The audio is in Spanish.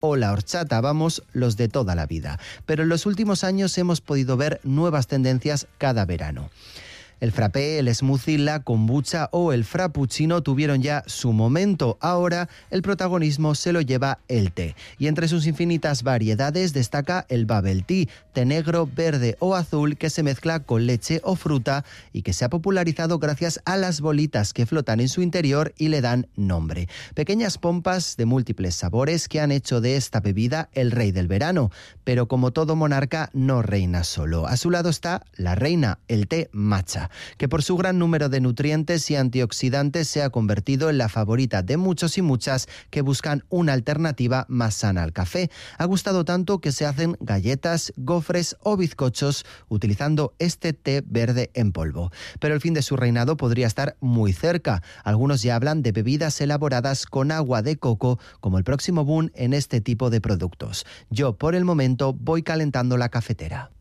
o la horchata, vamos, los de toda la vida. Pero en los últimos años hemos podido ver nuevas tendencias cada verano. El frappé, el smoothie, la kombucha o el frappuccino tuvieron ya su momento. Ahora el protagonismo se lo lleva el té. Y entre sus infinitas variedades destaca el bubble tea, té negro, verde o azul que se mezcla con leche o fruta y que se ha popularizado gracias a las bolitas que flotan en su interior y le dan nombre. Pequeñas pompas de múltiples sabores que han hecho de esta bebida el rey del verano. Pero como todo monarca no reina solo. A su lado está la reina, el té matcha, que por su gran número de nutrientes y antioxidantes se ha convertido en la favorita de muchos y muchas que buscan una alternativa más sana al café. Ha gustado tanto que se hacen galletas, gofres o bizcochos utilizando este té verde en polvo. Pero el fin de su reinado podría estar muy cerca. Algunos ya hablan de bebidas elaboradas con agua de coco como el próximo boom en este tipo de productos. Yo, por el momento, voy calentando la cafetera.